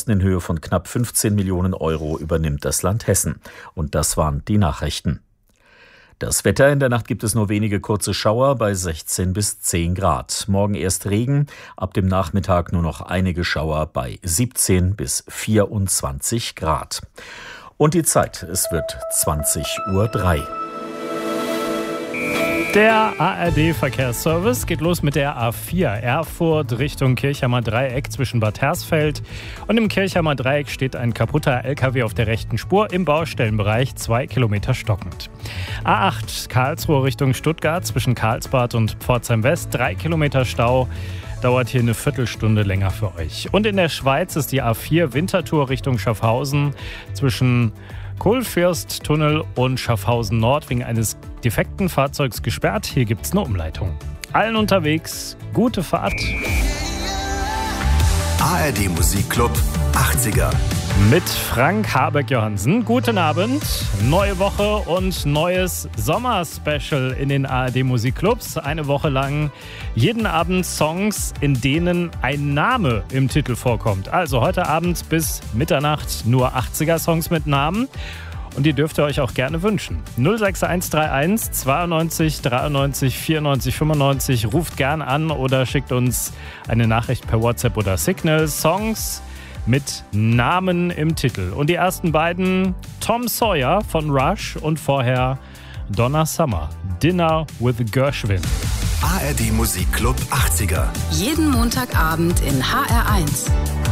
Kosten in Höhe von knapp 15 Millionen Euro übernimmt das Land Hessen. Und das waren die Nachrichten. Das Wetter: in der Nacht gibt es nur wenige kurze Schauer bei 16 bis 10 Grad. Morgen erst Regen, ab dem Nachmittag nur noch einige Schauer bei 17 bis 24 Grad. Und die Zeit: es wird 20:03 Uhr. Der ARD-Verkehrsservice geht los mit der A4 Erfurt Richtung Kirchheimer Dreieck zwischen Bad Hersfeld. Und im Kirchheimer Dreieck steht ein kaputter LKW auf der rechten Spur im Baustellenbereich, 2 Kilometer stockend. A8 Karlsruhe Richtung Stuttgart zwischen Karlsbad und Pforzheim West, 3 Kilometer Stau. Dauert hier eine Viertelstunde länger für euch. Und in der Schweiz ist die A4 Winterthur Richtung Schaffhausen zwischen Kurfürsttunnel und Schaffhausen Nord wegen eines defekten Fahrzeugs gesperrt. Hier gibt es eine Umleitung. Allen unterwegs gute Fahrt. ARD Musikclub 80er. Mit Frank Habeck-Johansen. Guten Abend. Neue Woche und neues Sommer-Special in den ARD Musikclubs. Eine Woche lang jeden Abend Songs, in denen ein Name im Titel vorkommt. Also heute Abend bis Mitternacht nur 80er-Songs mit Namen. Und die dürft ihr euch auch gerne wünschen. 06131 92 93 94 95. Ruft gern an oder schickt uns eine Nachricht per WhatsApp oder Signal. Songs mit Namen im Titel. Und die ersten beiden: Tom Sawyer von Rush und vorher Donna Summer, Dinner with Gershwin. ARD Musikclub 80er. Jeden Montagabend in HR1.